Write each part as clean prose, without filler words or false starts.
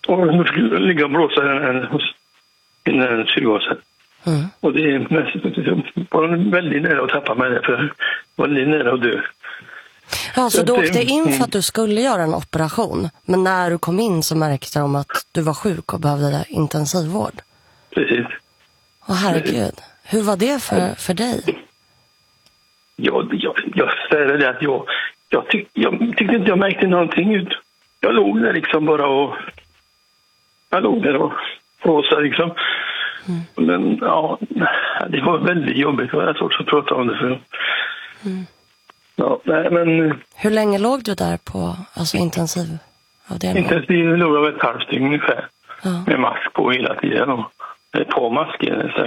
Och hon skulle ligga och blåsa i den syrgasen. Och det var väldigt nära att tappa mig där, för det var väldigt nära att dö. Ja, så du åkte in för att du skulle göra en operation, men när du kom in så märkte de att du var sjuk och behövde intensivvård. Precis. Åh herregud, hur var det för dig? Jag säger det att jag tyckte inte jag märkte någonting ut. Jag låg där liksom bara och blåsa liksom. Men ja, det var väldigt jobbigt. Det var svårt att prata om det för. Ja, nej, men hur länge låg du där på intensivavdelningen? Intensiv låg av ett halvt dygn ungefär. Ja. Med mask på hela tiden. Och på masken, så här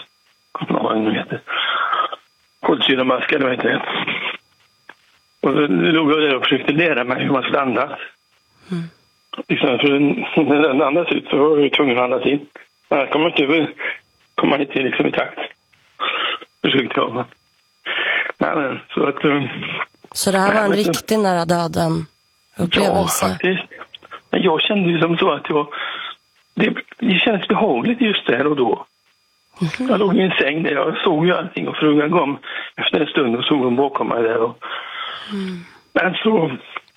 kolsyramask eller vad heter det. Och så låg jag där och försökte lära mig hur man skulle andas. Liksom, för när den andas ut så var jag tvungen att andas in. Annars kommer man inte liksom i takt. Försökte jag. Nej, så att... Så det här var en riktig nära döden upplevelse? Ja, faktiskt. Men jag kände ju som så att det kändes behagligt just där och då. Jag låg i en säng där, jag såg ju allting och frugan kom efter en stund och såg hon bakom mig där. Men så...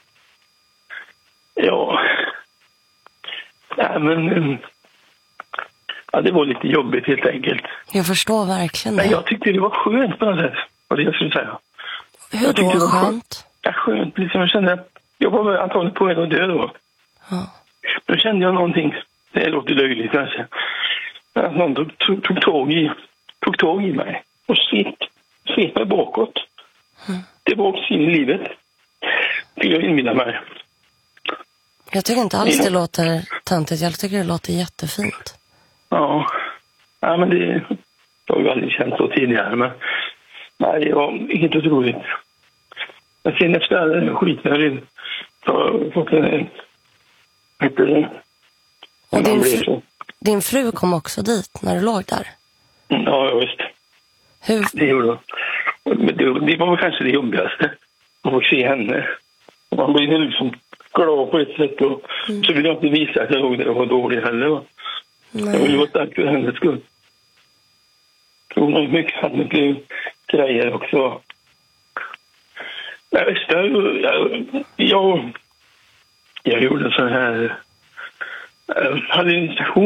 Ja... Nej, men... Ja, det var lite jobbigt helt enkelt. Jag förstår verkligen det. Men jag tyckte det var skönt på något sätt. Vad det jag skulle säga. Hur då skönt? Ja, skönt. Liksom jag kände... Jag var antagligen på väg att dö då. Ja. Då kände jag någonting. Det låter löjligt kanske. Att någon tog tag i mig. Och svep mig bakåt. Det var också in i livet. Det jag inbillar mig. Jag tycker inte alls det låter töntigt. Jag tycker det låter jättefint. Ja, men det har ju aldrig känt så tidigare. Men nej, det var helt otroligt. Men sen efter all skiten så har jag fått en... Och din fru kom också dit när du låg där? Ja, visst. Hur? Det gjorde hon. Men det var väl kanske det jobbigaste. Att få se henne. Man blir liksom glad på ett sätt. Och så vill jag inte visa att jag låg där och var dålig heller, va? Nej. Jag vill vara stark för hennes skull. Hon har mycket grejer också. Jag gjorde så här... Jag hade en station